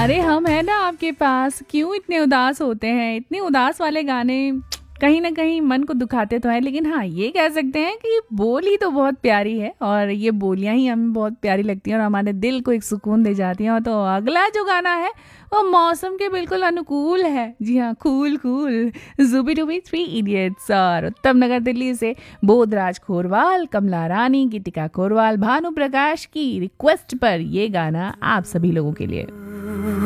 अरे हम है ना आपके पास, क्यों इतने उदास होते हैं? इतने उदास वाले गाने कहीं ना कहीं मन को दुखाते तो है, लेकिन हाँ ये कह सकते हैं कि बोली तो बहुत प्यारी है और ये बोलियां ही हमें बहुत प्यारी लगती हैं और हमारे दिल को एक सुकून दे जाती हैं। और तो अगला जो गाना है वो मौसम के बिल्कुल अनुकूल है। जी हाँ, कूल कूल, जुबी डुबी 3 इडियट्स। और उत्तम नगर दिल्ली से बोधराज खोरवाल, कमला रानी, गीतिका खोरवाल, भानु प्रकाश की रिक्वेस्ट पर ये गाना आप सभी लोगों के लिए।